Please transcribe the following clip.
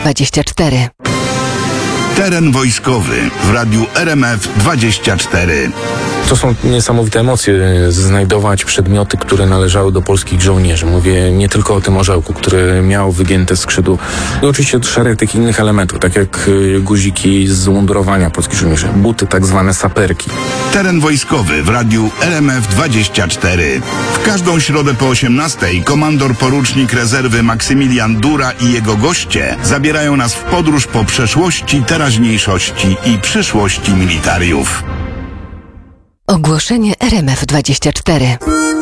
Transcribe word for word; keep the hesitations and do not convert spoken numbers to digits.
dwadzieścia cztery. Teren wojskowy w radiu R M F dwadzieścia cztery. To są niesamowite emocje, znajdować przedmioty, które należały do polskich żołnierzy. Mówię nie tylko o tym orzełku, który miał wygięte skrzydło. I oczywiście szereg tych innych elementów, tak jak guziki z umundurowania polskich żołnierzy, buty, tak zwane saperki. Teren wojskowy w radiu R M F dwadzieścia cztery. W każdą środę po osiemnastej komandor porucznik rezerwy Maksymilian Dura i jego goście zabierają nas w podróż po przeszłości, teraźniejszości i przyszłości militariów. Ogłoszenie R M F dwadzieścia cztery.